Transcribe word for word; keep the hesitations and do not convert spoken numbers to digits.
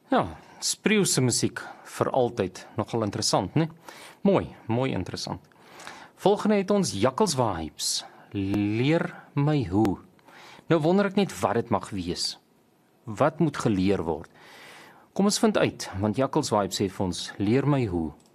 Ja, Spreeuse musiek vir altyd, nogal interessant, né? Mooi, mooi interessant. Volgende het ons Jakkals Vibes. Leer my hoe. Nou wonder ek net wat dit mag wees. Wat moet geleer word? Kom ons vind uit, want Jakkals Vibes sê vir ons, leer my hoe.